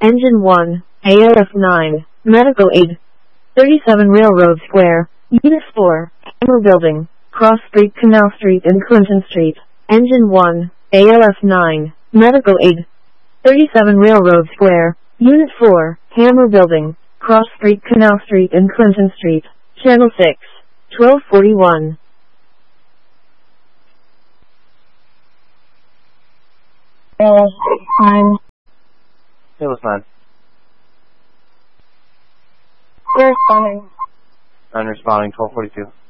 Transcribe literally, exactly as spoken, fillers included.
Engine one, A L F nine, Medical Aid. thirty-seven Railroad Square, Unit four, Hammer Building, Cross Street, Canal Street and Clinton Street. Engine one, A L F nine, Medical Aid. thirty-seven Railroad Square, Unit four, Hammer Building, Cross Street, Canal Street and Clinton Street. Channel six, twelve forty-one. A L F nine. It was nine. We're responding. Nine responding, twelve forty-two.